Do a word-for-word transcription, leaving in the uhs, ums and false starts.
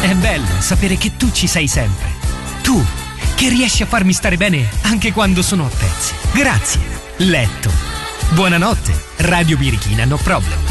È bello sapere che tu ci sei sempre. Tu, che riesci a farmi stare bene anche quando sono a pezzi. Grazie, letto. Buonanotte, Radio Birichina No Problem.